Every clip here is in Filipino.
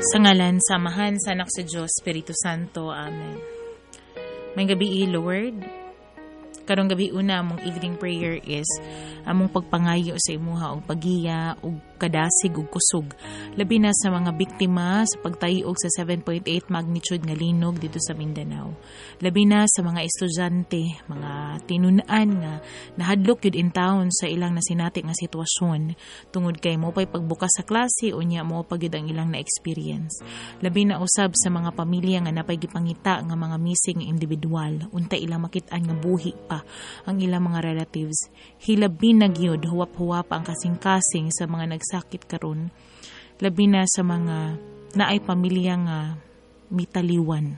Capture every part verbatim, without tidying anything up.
Sa ngalan, sa Amahan, sa Anak, sa Diyos, Espiritu Santo. Amen. May gabi, Lord. Karong gabi una, among evening prayer is among pagpangayo sa imuha og pagiya og kadasig og kusog. Labi na sa mga biktima sa pagtayog sa seven point eight magnitude nga linog dito sa Mindanao. Labi na sa mga estudyante, mga tinun-an nga nahadlok yun in town sa ilang nasinati nga sitwasyon tungod kay mo pay pagbukas sa klase unya mo pag yun ang ilang na experience. Labi na usab sa mga pamilya nga napay gipangita nga mga missing individual unta ilang makitaan nga buhi pa ang ilang mga relatives. Hilabi na gyud huwap-huwap ang kasing-kasing sa mga nagsakit karon. Labi na sa mga naay pamilya nga mitaliwan.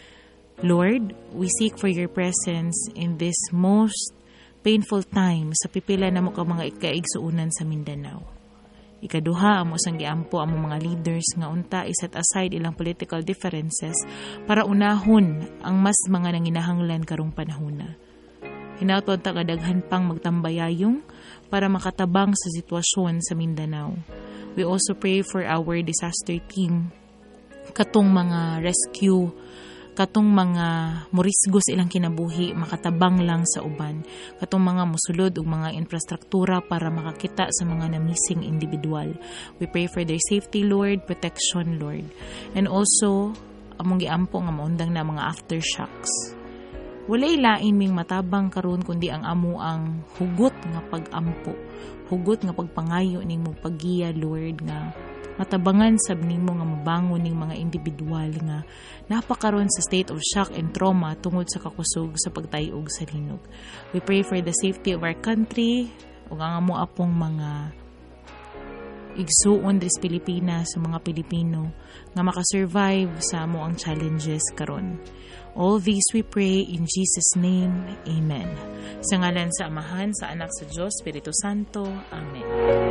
Lord, we seek for your presence in this most painful time sa pipila na mo ka mga ikaigsuunan sa Mindanao. Ikaduha, amo sang giampo ang mga leaders nga unta iset aside ilang political differences para unahon ang mas mga nanginahanglan karong panahona. Hinautod ta kadaghan pang magtambayayong para makatabang sa sitwasyon sa Mindanao. We also pray for our disaster team, katong mga rescue, katong mga murisgos ilang kinabuhi, makatabang lang sa uban, katong mga musulod og mga infrastruktura para makakita sa mga na-missing individual. We pray for their safety, Lord, protection, Lord. And also, among giampo nga maundang na mga aftershocks. Walay lain ming matabang karon kundi ang amo ang hugot nga pag-ampo, hugot nga pagpangayo ning mo paggiya, Lord, nga matabangan sab nimo nga mabangon ning mga individual nga napakaron sa state of shock and trauma tungod sa kakusog sa pagtayog sa linog. We pray for the safety of our country ug ang amo apong mga igsuon diri sa Pilipinas sa mga Pilipino nga makasurvive sa amo ang challenges karon. All these we pray in Jesus' name. Amen. Sa ngalan sa Amahan, sa Anak, sa Diyos, Espiritu Santo. Amen.